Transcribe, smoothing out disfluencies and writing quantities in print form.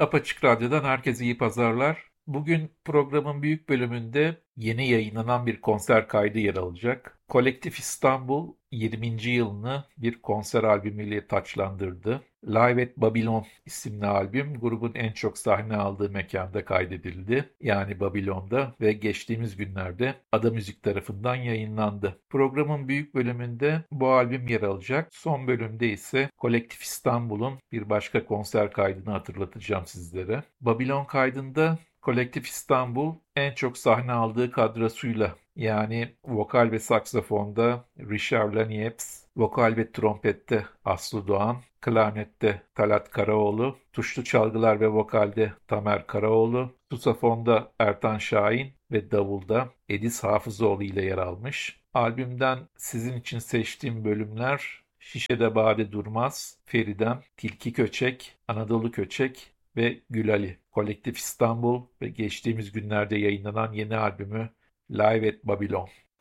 Apaçık Radyo'dan herkese iyi pazarlar. Bugün programın büyük bölümünde yeni yayınlanan bir konser kaydı yer alacak. Kolektif İstanbul 20. yılını bir konser albümüyle taçlandırdı. Live at Babylon isimli albüm grubun en çok sahne aldığı mekanda kaydedildi. Yani Babylon'da ve geçtiğimiz günlerde Ada Müzik tarafından yayınlandı. Programın büyük bölümünde bu albüm yer alacak. Son bölümde ise Kolektif İstanbul'un bir başka konser kaydını hatırlatacağım sizlere. Babylon kaydında Kolektif İstanbul en çok sahne aldığı kadrosuyla yani vokal ve saksafonda Richard Laniepes, vokal ve trompette Aslı Doğan, klarnette Talat Karaoğlu, tuşlu çalgılar ve vokalde Tamer Karaoğlu, susafonda Ertan Şahin ve davulda Edis Hafızoğlu ile yer almış. Albümden sizin için seçtiğim bölümler Şişede Bade Durmaz, Feridem, Tilki Köçek, Anadolu Köçek ve Gülali. Kolektif İstanbul ve geçtiğimiz günlerde yayınlanan yeni albümü Live at Babylon.